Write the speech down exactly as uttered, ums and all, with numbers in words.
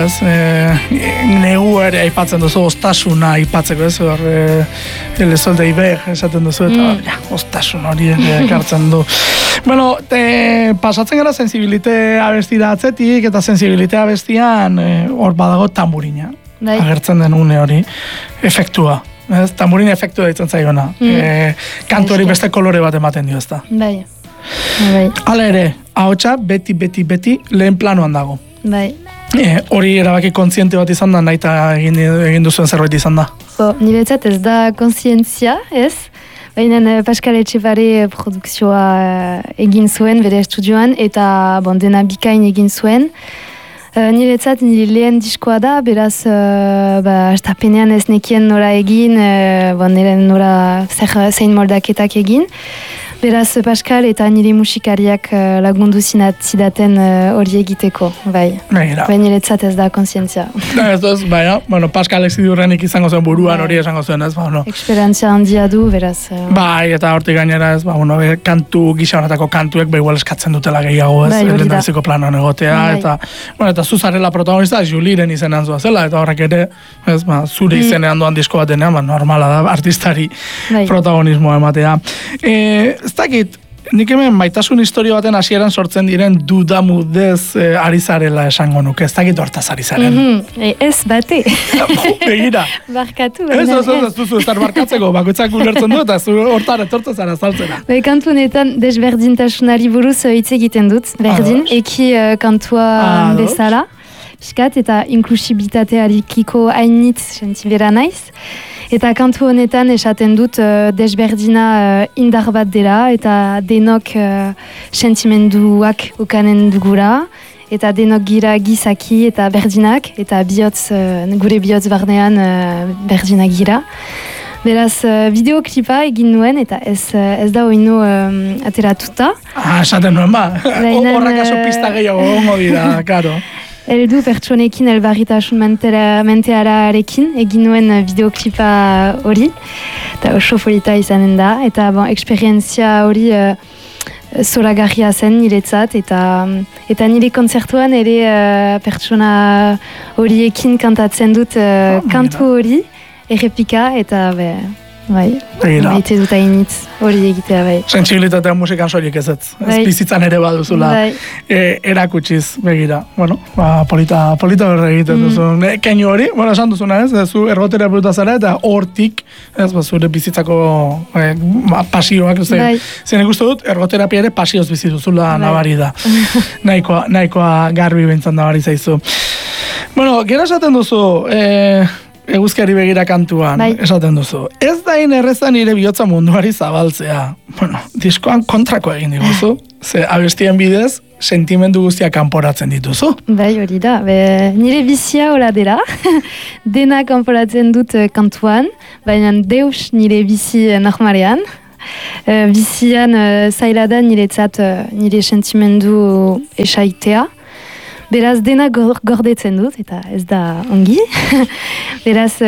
ez? E, negu ere aipatzen duzu, ostasuna aipatzeko, ez? Hor, e, el sol de Iber, esaten duzu, eta mm. ja, ostasun hori ekartzen du. Bueno, te, pasatzen gara sensibilite abestira atzetik, eta sensibilite abestian hor e, badago tamburina. Bai. Agertzen den une hori, efektua. Ez? Tamburina efektua ditzen zaigona. Mm. E, kantu hori beste kolore bat ematen dio, ez da? Bai. Bai. Hala ere, ahotsa beti, beti, beti lehen planoan dago. Bai. E, hori erabaki kontziente bat izan da, nahi eta egin, egin duzuen zerbait izan da. Bo, niretzat ez da kontzientzia, ez? Baina Pascal Etxepare produkzioa egin zuen bere estudioan, eta bon, dena bikain egin zuen. Uh, niretzat nire lehen diskoa da, beraz, uh, ba, estapenean ez nekien nora egin, uh, bon, nire nora zer, zein moldaketak egin. Beraz, Pascal eta nire musikariak uh, lagundu zinat zidaten hori uh, egiteko, bai. Baina. Baina niretzat ez da kontzientzia. Da, ez ez, baina, bueno, Pascal ezidurrenik izango zen buruan hori esango zuen, ez, ba, bueno. Experientzia handia du, beraz. Uh... Bai, eta hortik gainera, ez, ba, bueno, kantu, gisa honetako kantuek, ba, igual eskatzen dutela gehiago, ez, bai, lehendabiziko planoan egotea, bai. Eta, bueno, eta zuzarela protagonista, Juliren izenean zua zela, eta horrek ere, ez, ba, zure mm. izenean doan disko bat denean, ba, normala da, artistari bai. Protagonismoa ematea. E, ez dakit, nik hemen maitasun historio baten hasieran sortzen diren dudamudez e, ari zarela esango nuke, ez dakit hortaz ari zaren. Mm-hmm. e, ez bate. Begira. Barkatu. Ez, ez, ez, ez duzu, ez da barkatzeko, bakoitzak ulertzen du, eta zu hortar etortzen zara saltzera. Be, kantu honetan desberdintasunari buruz hitz egiten dut, berdin, ah, eki uh, kantua ah, bezala, piskat, eta inklusibitatearekiko hainitz sentibera naiz. Eta kantu honetan esaten dut uh, desberdina uh, indar bat dela eta denok uh, sentimenduak ukanen dugura eta denok gira gizaki eta berdinak eta bihotz, uh, gure bihotz barnean uh, berdinak gira. Beraz, uh, videoklipa egin nuen eta ez, uh, ez da oinu um, ateratuta. Ah, esaten nuen ba. Horrak aso pista gehiago gongo dira, karo. Eldu pertsonekin elbarritasun menteararekin egin nuen videoklipa hori, eta oso polita izanen da, eta bon, eksperientzia hori uh, zoragarria zen niretzat, eta, eta nire kontzertuan ere uh, pertsona horiekin kantatzen dut uh, oh, kantu hori, errepika, eta be, bai, maite dut hainitz hori egitea, bai. Sentsibilitatea musikan soilik ez ez, ez bizitzan ere baduzula bai. e, erakutsiz, begira. Bueno, ba, polita, polita berre egiten mm. duzun. E, keinu hori, bueno, esan duzuna ez, zu ergotera buruta zara eta hortik, ez, ba, zure bizitzako e, ba, pasioak, ez, bai. Zene guztu dut, ergoterapia ere pasioz bizi duzula bai. Nabari da. nahikoa, nahikoa garbi bintzan nabari zaizu. Bueno, gero esaten duzu, e, eguzkiari begira kantuan, bai. Esaten duzu. Ez da inerrezan nire bihotza munduari zabaltzea. Bueno, diskoan kontrako egin diguzu. Ze abestien bidez, sentimendu guztiak kanporatzen dituzu. Bai, hori da. Be, nire bizia hola dela. Dena kanporatzen dut kantuan, baina deus nire bizi normalean. Uh, bizian uh, zaila da niretzat uh, nire sentimendu esaitea. Beraz, dena gordetzen dut, eta ez da ongi. Beraz,